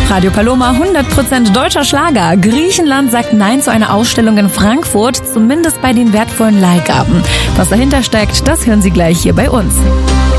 Radio Paloma, 100% deutscher Schlager. Griechenland sagt Nein zu einer Ausstellung in Frankfurt, zumindest bei den wertvollen Leihgaben. Was dahinter steckt, das hören Sie gleich hier bei uns.